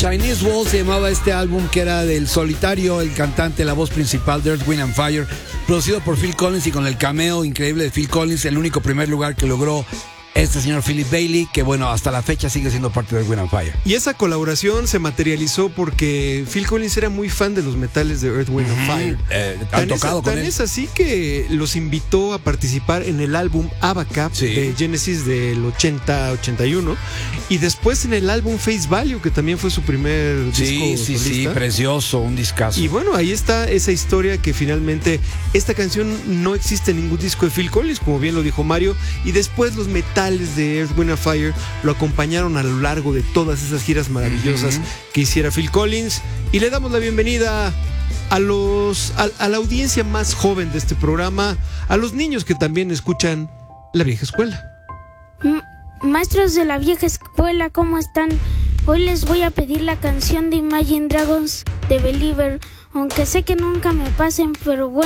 Chinese Wall se llamaba este álbum, que era del solitario, el cantante, la voz principal de Earth, Wind and Fire, producido por Phil Collins y con el cameo increíble de Phil Collins, el único primer lugar que logró este señor Philip Bailey, que bueno, hasta la fecha sigue siendo parte de Earth, Wind and Fire. Y esa colaboración se materializó porque Phil Collins era muy fan de los metales de Earth, Wind and Fire. Han tocado con él. Tan es así que los invitó a participar en el álbum Abacab de Genesis del 80-81 y después en el álbum Face Value, que también fue su primer disco solista. Sí, precioso, un discazo. Y bueno, ahí está esa historia que finalmente esta canción no existe en ningún disco de Phil Collins, como bien lo dijo Mario, y después los metales de Earth, Wind and Fire lo acompañaron a lo largo de todas esas giras maravillosas que hiciera Phil Collins. Y le damos la bienvenida a la audiencia más joven de este programa, a los niños que también escuchan La Vieja Escuela. Maestros de La Vieja Escuela, ¿cómo están? Hoy les voy a pedir la canción de Imagine Dragons de Believer, aunque sé que nunca me pasen, pero bueno.